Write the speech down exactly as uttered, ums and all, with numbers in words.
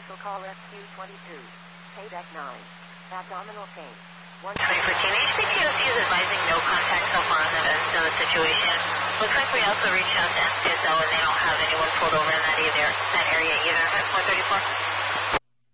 Special call S Q twenty-two. Payback nine. Abdominal pain. One twenty-four teenage P T O C is advising no contact so far on the in the situation. Looks like we also reached out to S P S L and they don't have anyone pulled over in that either that area either. That's one thirty-four.